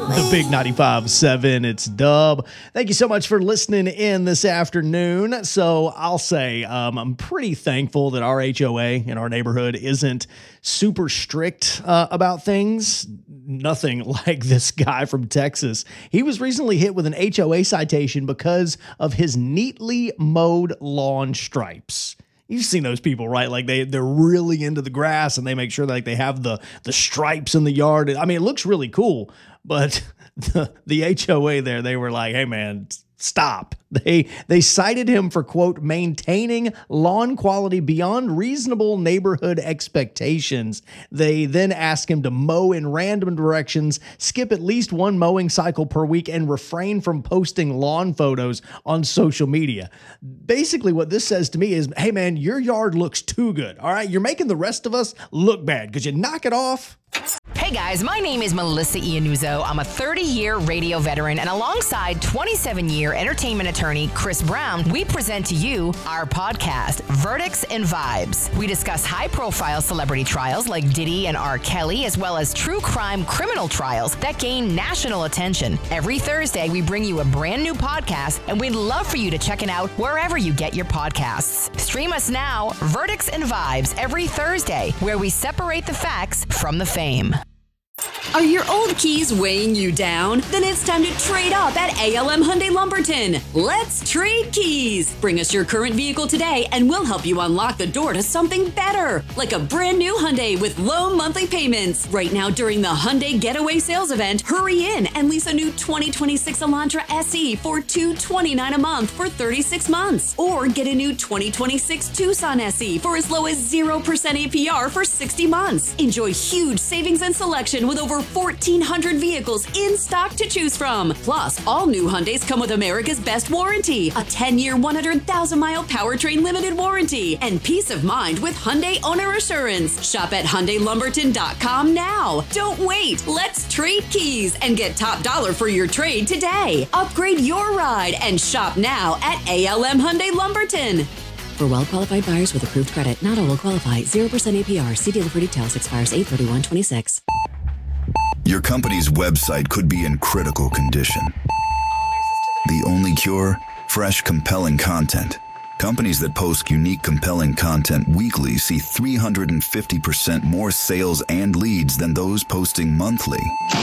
The Big 95.7, it's Dub. Thank you so much for listening in this afternoon. So I'll say I'm pretty thankful that our HOA in our neighborhood isn't super strict about things. Nothing like this guy from Texas. He was recently hit with an HOA citation because of his neatly mowed lawn stripes. You've seen those people, right? Like they're really into the grass and they make sure like they have the stripes in the yard. I mean, it looks really cool, but the HOA there, they were like, hey man, stop. They cited him for, quote, maintaining lawn quality beyond reasonable neighborhood expectations. They then asked him to mow in random directions, skip at least one mowing cycle per week, and refrain from posting lawn photos on social media. Basically, what this says to me is, hey man, your yard looks too good. All right, you're making the rest of us look bad. Could you knock it off? Hey guys, my name is Melissa Iannuzzo. I'm a 30-year radio veteran, and alongside 27-year entertainment attorney Chris Brown, we present to you our podcast, Verdicts and Vibes. We discuss high-profile celebrity trials like Diddy and R. Kelly, as well as true crime criminal trials that gain national attention. Every Thursday, we bring you a brand new podcast, and we'd love for you to check it out wherever you get your podcasts. Stream us now, Verdicts and Vibes, every Thursday, where we separate the facts from the fame. Are your old keys weighing you down? Then it's time to trade up at ALM Hyundai Lumberton. Let's trade keys. Bring us your current vehicle today and we'll help you unlock the door to something better, like a brand new Hyundai with low monthly payments. Right now during the Hyundai Getaway Sales Event, hurry in and lease a new 2026 Elantra SE for $229 a month for 36 months. Or get a new 2026 Tucson SE for as low as 0% APR for 60 months. Enjoy huge savings and selection with over 1,400 vehicles in stock to choose from. Plus, all new Hyundais come with America's Best Warranty, a 10-year, 100,000-mile powertrain limited warranty, and peace of mind with Hyundai Owner Assurance. Shop at HyundaiLumberton.com now. Don't wait. Let's trade keys and get top dollar for your trade today. Upgrade your ride and shop now at ALM Hyundai Lumberton. For well-qualified buyers with approved credit, not all will qualify. 0% APR. See dealer for details. Expires 8/31/26. Your company's website could be in critical condition. The only cure? Fresh, compelling content. Companies that post unique, compelling content weekly see 350% more sales and leads than those posting monthly.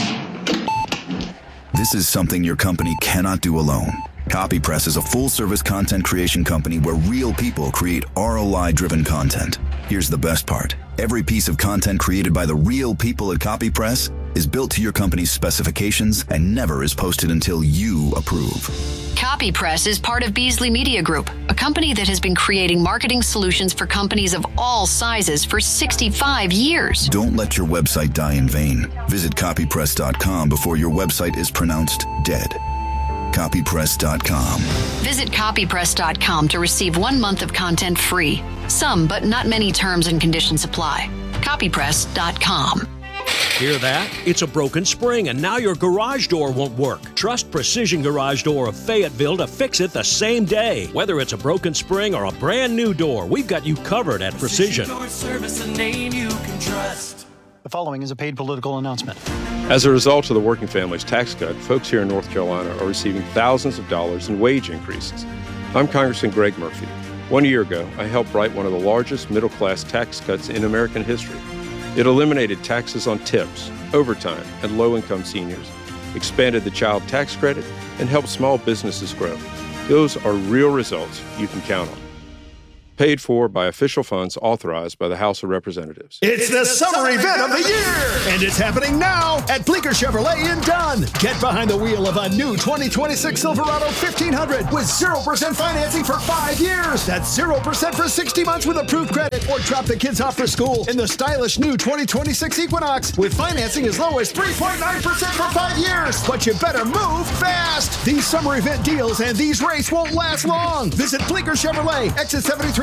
This is something your company cannot do alone. CopyPress is a full-service content creation company where real people create ROI-driven content. Here's the best part. Every piece of content created by the real people at CopyPress is built to your company's specifications and never is posted until you approve. CopyPress is part of Beasley Media Group, a company that has been creating marketing solutions for companies of all sizes for 65 years. Don't let your website die in vain. Visit copypress.com before your website is pronounced dead. Copypress.com. Visit copypress.com to receive 1 month of content free. Some, but not many terms and conditions apply. Copypress.com. Hear that? It's a broken spring and now your garage door won't work. Trust Precision Garage Door of Fayetteville to fix it the same day. Whether it's a broken spring or a brand new door, we've got you covered at Precision. Door Service, a name you can trust. The following is a paid political announcement. As a result of the Working Families Tax Cut, folks here in North Carolina are receiving thousands of dollars in wage increases. I'm Congressman Greg Murphy. 1 year ago, I helped write one of the largest middle-class tax cuts in American history. It eliminated taxes on tips, overtime, and low-income seniors, expanded the child tax credit, and helped small businesses grow. Those are real results you can count on. Paid for by official funds authorized by the House of Representatives. It's the summer event of the year, and it's happening now at Bleecker Chevrolet in Dunn. Get behind the wheel of a new 2026 Silverado 1500 with 0% financing for 5 years. That's 0% for 60 months with approved credit, or drop the kids off for school in the stylish new 2026 Equinox with financing as low as 3.9% for 5 years. But you better move fast. These summer event deals and these rates won't last long. Visit Bleecker Chevrolet, exit 73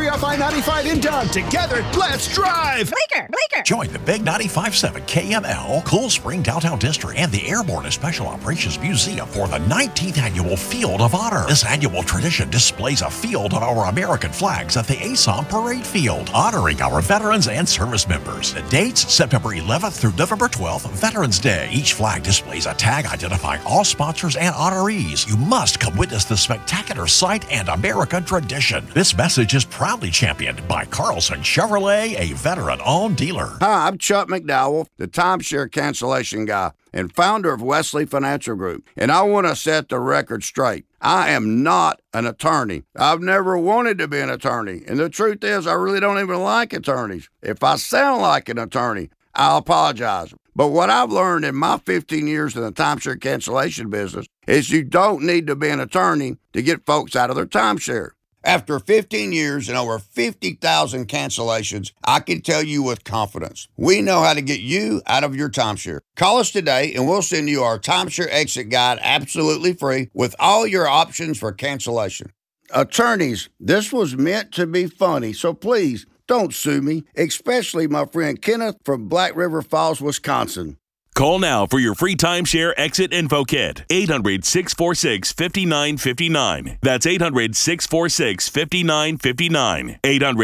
free off I-95 in Dunn. Together, let's drive. Bleeker. Join the Big 95.7 KML, Cool Spring Downtown District, and the Airborne and Special Operations Museum for the 19th Annual Field of Honor. This annual tradition displays a field of our American flags at the ASOM Parade Field, honoring our veterans and service members. The dates, September 11th through November 12th, Veterans Day. Each flag displays a tag identifying all sponsors and honorees. You must come witness the spectacular sight and American tradition. This message is proudly championed by Carlson Chevrolet, a veteran-owned dealer. Hi, I'm Chuck McDowell, the timeshare cancellation guy and founder of Wesley Financial Group. And I want to set the record straight. I am not an attorney. I've never wanted to be an attorney. And the truth is, I really don't even like attorneys. If I sound like an attorney, I'll apologize. But what I've learned in my 15 years in the timeshare cancellation business is you don't need to be an attorney to get folks out of their timeshare. After 15 years and over 50,000 cancellations, I can tell you with confidence, we know how to get you out of your timeshare. Call us today and we'll send you our timeshare exit guide absolutely free with all your options for cancellation. Attorneys, this was meant to be funny, so please don't sue me, especially my friend Kenneth from Black River Falls, Wisconsin. Call now for your free timeshare exit info kit. 800-646-5959. That's 800-646-5959.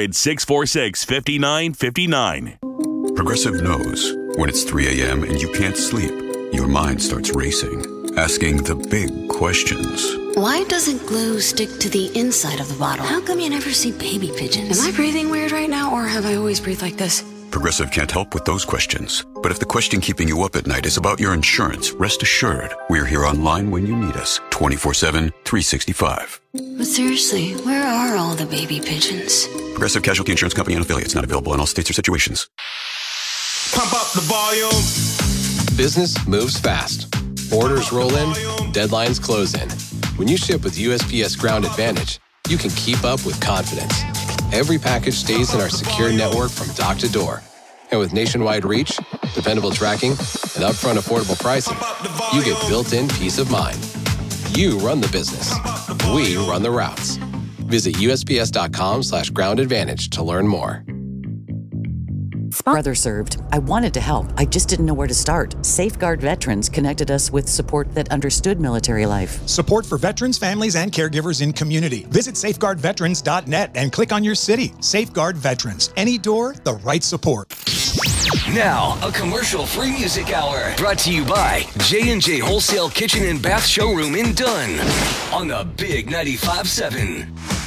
800-646-5959. Progressive knows when it's 3 a.m. and you can't sleep, your mind starts racing, asking the big questions. Why doesn't glue stick to the inside of the bottle? How come you never see baby pigeons? Am I breathing weird right now, or have I always breathed like this? Progressive can't help with those questions. But if the question keeping you up at night is about your insurance, rest assured, we're here online when you need us, 24/7, 365. But seriously, where are all the baby pigeons? Progressive Casualty Insurance Company and affiliates, not available in all states or situations. Pump up the volume. Business moves fast. Orders roll in, deadlines close in. When you ship with USPS Ground Advantage, you can keep up with confidence. Every package stays in our secure network from dock to door. And with nationwide reach, dependable tracking, and upfront affordable pricing, you get built-in peace of mind. You run the business. We run the routes. Visit USPS.com/Ground Advantage to learn more. Brother served. I wanted to help. I just didn't know where to start. Safeguard Veterans connected us with support that understood military life. Support for veterans, families, and caregivers in community. Visit safeguardveterans.net and click on your city. Safeguard Veterans. Any door, the right support. Now, a commercial-free music hour brought to you by J&J Wholesale Kitchen and Bath Showroom in Dunn on the Big 95.7.